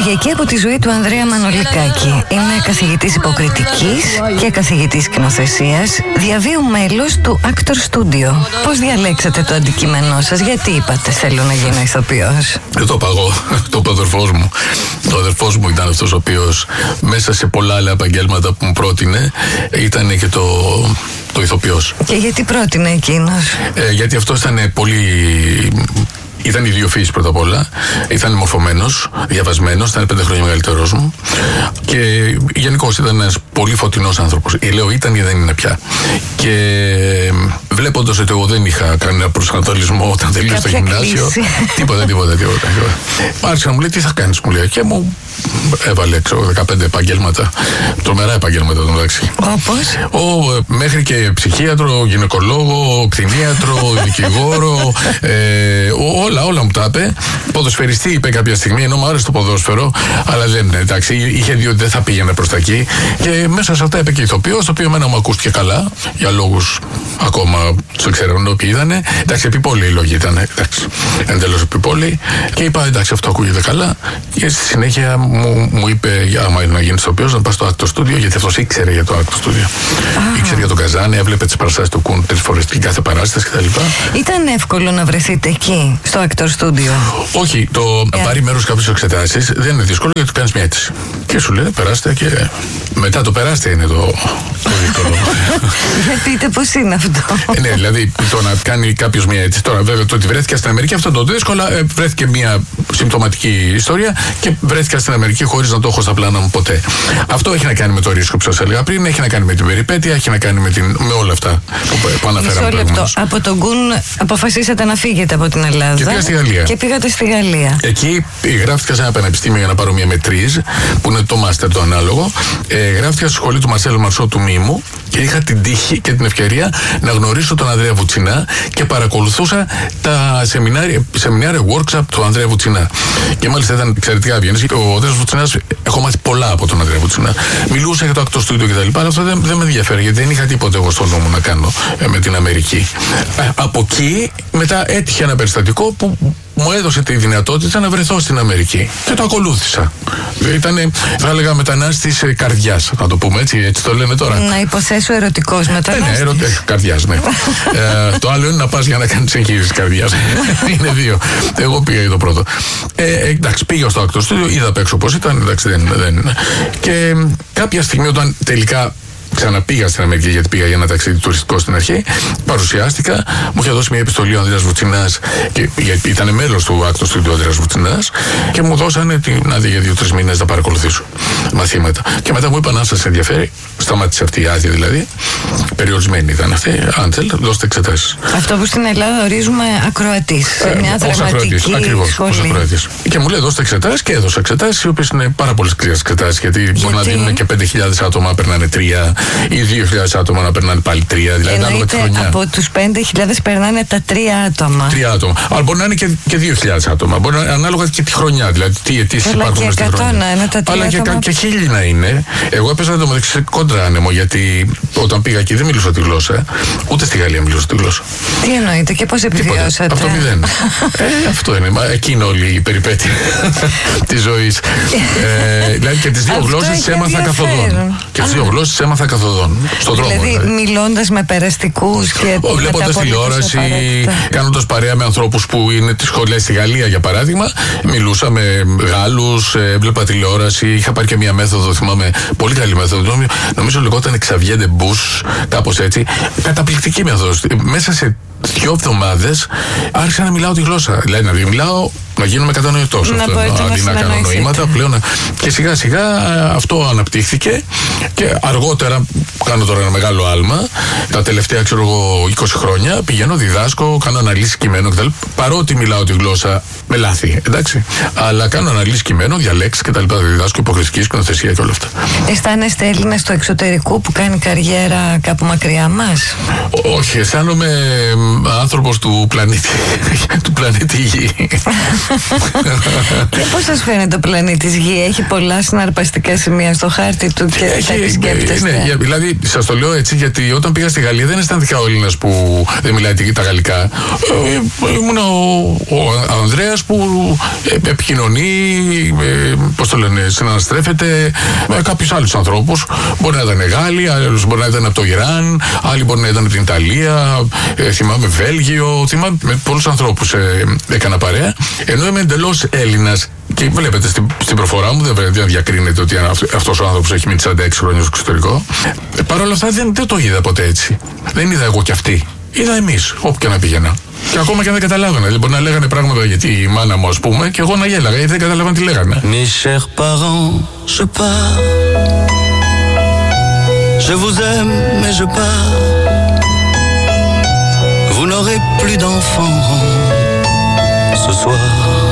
Στοιχειακή από τη ζωή του Ανδρέα Μανολικάκη. Είναι καθηγητής υποκριτικής και καθηγητής σκηνοθεσίας, διαβίου μέλος του Actor Studio. Πώς διαλέξατε το αντικείμενό σας, γιατί είπατε θέλω να γίνω ηθοποιός? Δεν το είπα εγώ, το είπε ο αδερφός μου. Ο αδερφός μου ήταν αυτός ο οποίος μέσα σε πολλά άλλα επαγγέλματα που μου πρότεινε ήταν και το ηθοποιός. Και γιατί πρότεινε εκείνος? Γιατί αυτός ήταν πολύ... Ήταν ιδιοφυής πρώτα απ' όλα, ήταν μορφωμένος, διαβασμένος, ήταν 5 χρόνια μεγαλύτερος μου και γενικώς ήταν ένας πολύ φωτεινός άνθρωπος. Λέω ήταν ή δεν είναι πια. Και βλέποντας ότι εγώ δεν είχα κανένα προσανατολισμό όταν τελείωσα το γυμνάσιο, τίποτα. Άρχισε να μου λέει τι θα κάνεις, μου λέει, και μου έβαλε 15 επαγγέλματα, τρομερά επαγγέλματα εδώ μεταξύ. Όπως? Μέχρι και ψυχίατρο, γυναικολόγο, κτηνίατρο, δικηγόρο, όλα μου τα είπε. Ποδοσφαιριστή είπε κάποια στιγμή, ενώ μου άρεσε το ποδόσφαιρο, αλλά δεν, εντάξει, είχε δει ότι δεν θα πήγαινε προς τα εκεί. Και μέσα σε αυτά είπε και ηθοποιός, το οποίο εμένα μου ακούστηκε καλά, για λόγους ακόμα του ξέρουν ποιοι ήταν. Εντάξει, επιπόλαιοι οι λόγοι ήταν, εντάξει, εντελώς επιπόλαιοι. Και είπα, εντάξει, αυτό ακούγεται καλά. Και στη συνέχεια μου είπε, άμα είναι να γίνει ηθοποιός, να πας στο Actor Studio, γιατί αυτός ήξερε για το Actor Studio. Ήξερε για τον Καζάνη, έβλεπε τις παραστάσεις του Κουν 3 φορές την κάθε παράσταση κτλ. Ήταν εύκολο να βρεθείτε εκεί, στο Actor Studio? Όχι, να πάρει μέρος κάποιες εξετάσεις δεν είναι δύσκολο, γιατί του κάνεις μια αίτηση. Και σου λένε περάστε και μετά το περάστε είναι το δύσκολο. Για πείτε πώς είναι αυτό. Ναι, δηλαδή το να κάνει κάποιος μια αίτηση. Τώρα βέβαια το ότι βρέθηκα στην Αμερική αυτό το δύσκολο, βρέθηκε μια συμπτωματική ιστορία και βρέθηκα στην Αμερική χωρίς να το έχω στα πλάνα μου ποτέ. Αυτό έχει να κάνει με το ρίσκο που σας έλεγα πριν, έχει να κάνει με την περιπέτεια, έχει να κάνει με όλα αυτά που αναφέραμε προηγουμένως. Από τον Κουν αποφασίσατε να φύγετε από την Ελλάδα. Και πήγα στη Γαλλία. Και πήγατε στη Γαλλία. Εκεί γράφτηκα σε ένα πανεπιστήμιο για να πάρω μια μετρίζ, που είναι το μάστερ το ανάλογο. Γράφτηκα στη σχολή του Μαρσέλ Μαρσό του Μήμου και είχα την τύχη και την ευκαιρία να γνωρίσω τον Ανδρέα Βουτσινά και παρακολουθούσα τα σεμινάρια workshop του Ανδρέα Βουτσινά. Και μάλιστα ήταν εξαιρετικά ευγενής. Ο Ανδρέας Βουτσινάς, έχω μάθει πολλά από τον Ανδρέα Βουτσινά. Μιλούσα για το Actor Studio κτλ. Αλλά αυτό δεν με ενδιαφέρει, γιατί δεν είχα τίποτε εγώ στο νου μου να κάνω με την Αμερική. Από εκεί μετά έτυχε ένα περιστατικό που μου έδωσε τη δυνατότητα να βρεθώ στην Αμερική και το ακολούθησα. Ήταν, θα έλεγα, μετανάστης καρδιάς, να το πούμε έτσι το λένε τώρα. Να υποθέσω ερωτικός μετανάστης. Ναι, καρδιάς, ναι. Το άλλο είναι να πας για να κάνεις εγχείρηση καρδιάς. Είναι δύο. Εγώ πήγα για το πρώτο. Εντάξει, πήγα στο Actor Studio, είδα απ' έξω πώς ήταν, εντάξει, δεν. Και κάποια στιγμή όταν τελικά ξαναπήγα στην Αμερική, γιατί πήγα για ένα ταξίδι τουριστικό στην αρχή, παρουσιάστηκα, μου είχε δώσει μια επιστολή ο Ανδρέας Βουτσινάς, γιατί ήταν μέλος του Actor Studio ο Ανδρέας Βουτσινάς, και μου δώσανε την άδεια για 2-3 μήνες να παρακολουθήσω μαθήματα. Και μετά μου είπαν, αν σας ενδιαφέρει, σταμάτησε αυτή η άδεια δηλαδή, περιορισμένη ήταν αυτή, Άντζελ, δώστε εξετάσεις. Αυτό που στην Ελλάδα ορίζουμε ακροατής, σε μια δραματική σχολή. Και μου λέει, δώστε εξετάσεις, και έδωσα εξετάσεις, οι οποίες είναι πάρα πολύ σκληρές εξετάσεις, γιατί μπορεί να δίνουν και 5.000 άτομα, περνάνε 3. Ή 2.000 άτομα να περνάνε πάλι 3. Δηλαδή εννοείται από τους 5.000 περνάνε τα 3 άτομα. 3 άτομα. Αλλά μπορεί να είναι και 2.000 άτομα. Μπορεί να, ανάλογα και τη χρονιά. Δηλαδή τι αιτήσεις υπάρχουν μες στη χρονιά. Αλλά και 1.000 να είναι. Εγώ έπαιζα το μεταξύ κόντρα άνεμο, γιατί όταν πήγα εκεί δεν μιλούσα τη γλώσσα. Ούτε στη Γαλλία μιλούσα τη γλώσσα. Τι εννοείται και πώς επιβιώσατε? Από το 0. Αυτό είναι. Εκεί είναι όλη η περιπέτεια της ζωής. Δηλαδή και τις δύο γλώσσες έμαθα καθοδόν. Και τις δύο γλώσσες έμαθα καθοδόν. Στον δρόμο. Δηλαδή μιλώντας με περαστικούς και βλέποντας τηλεόραση, κάνοντας παρέα με ανθρώπους που είναι τις σχολές στη Γαλλία για παράδειγμα. Μιλούσα με Γάλλους, έβλεπα τηλεόραση. Είχα πάρει και μια μέθοδο, θυμάμαι, πολύ καλή μέθοδο. Νομίζω λεγόταν Xavier de Bus, κάπως έτσι. Καταπληκτική μέθοδος. Μέσα σε 2 εβδομάδες άρχισα να μιλάω τη γλώσσα. Δηλαδή να μιλάω, να γίνομαι κατανοητός. Αντί να κάνω νοήματα πλέον. Και σιγά σιγά αυτό αναπτύχθηκε και αργότερα, κάνω τώρα ένα μεγάλο άλμα, τα τελευταία 20 χρόνια πηγαίνω, διδάσκω, κάνω αναλύσεις κειμένου κτλ. Παρότι μιλάω τη γλώσσα με λάθη, εντάξει. Αλλά κάνω αναλύσεις κειμένου, διαλέξεις κτλ. Διδάσκω υποκριτική σκηνοθεσία και όλα αυτά. Αισθάνεστε Έλληνας του εξωτερικού που κάνει καριέρα κάπου μακριά μας? Όχι, αισθάνομαι άνθρωπος του πλανήτη Γη. Και πώς σας φαίνεται ο πλανήτης Γη? Έχει πολλά συναρπαστικά σημεία στο χάρτη του και τα επισκέπτεστε? Ναι, δηλαδή σας το λέω έτσι, γιατί όταν πήγα στη Γαλλία δεν αισθάνθηκα ο Έλληνας που δεν μιλάει τα γαλλικά. Ήμουν ο Ανδρέας που επικοινωνεί, πώς το λένε, συναναστρέφεται με κάποιους άλλους ανθρώπους. Μπορεί να ήταν Γάλλοι, άλλους μπορεί να ήταν από το Ιράν, άλλοι μπορεί να ήταν από την Ιταλία, θυμάμαι Βέλγιο, θυμάμαι με πολλούς ανθρώπους έκανα παρέα. Ενώ είμαι εντελώς Έλληνας. Και βλέπετε στην προφορά μου δεν διακρίνεται ότι αυτός ο άνθρωπος έχει μείνει 46 χρόνια στο εξωτερικό. Παρ' όλα αυτά δεν το είδα ποτέ έτσι. Δεν είδα εγώ κι αυτοί. Είδα εμείς, όπου και να πήγαινα. Και ακόμα και αν δεν καταλάβαινα. Δηλαδή μπορεί να λέγανε πράγματα γιατί η μάνα μου, ας πούμε, και εγώ να γέλαγα γιατί δεν καταλάβαινα τι λέγανε. Mes chers parents, je pars. Je vous aime, mais je pars. Vous n'aurez plus d'enfants ce soir.